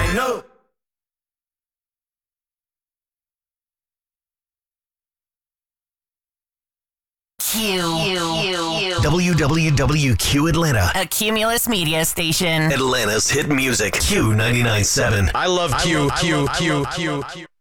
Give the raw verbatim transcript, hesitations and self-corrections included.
I know. Q. Q. W W W Q Atlanta. A Cumulus media station. Atlanta's hit music. Q ninety-nine point seven. I love Q, Q, Q, Q, Q.